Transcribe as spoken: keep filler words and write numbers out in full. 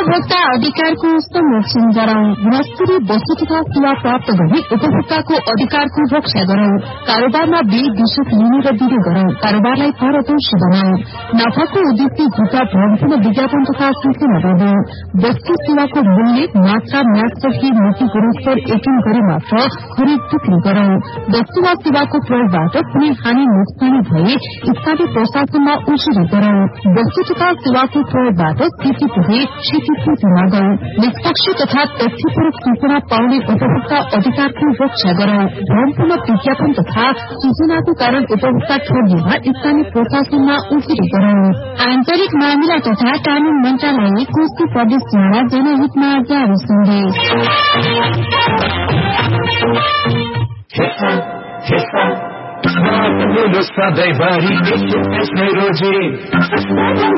उपभोक्ता अधिकारको संरक्षण गरौं। गुणस्तरीय वस्तु तथा सेवा प्राप्त गर्ने उपभोक्ताको अधिकारको रक्षा गरौं। कारोबारमा बेविशेष लिने र दिने गरौं। कारोबारलाई पारदर्शी बनाऊ। नाफाको उद्देश्य झुटा भ्रमपूर्ण विज्ञापन तथा सूचना गर्नु। वस्तु सेवाको मूल्य, मात्रा, म्यादसहित नीति गुणस्तर यकिन गरी मात्र खरिद बिक्री गरौं। वस्तु वा सेवाको प्रयोगबाट कुनै हानि नोक्सानी भए स्थानीय प्रशासनमा उजुरी गरौं। वस्तु तथा सेवाको प्रयोगबाट क्षति पुगे क्षतिपूर्ति मागौं। निष्पक्ष तथा तथ्यपरक सूचना पाउने उपभोक्ता अधिकारको रक्षा गरौं। भ्रमपूर्ण विज्ञापन तथा सूचनाको कारण उपभोक्ता ठगिएमा स्थानीय प्रशासनमा उजुरी गरौं। आन्तरिक मामिला तथा कानून मन्त्रालय कोशी प्रदेशद्वारा जनहितमा जारी सन्देश। सधैँभरि रोजी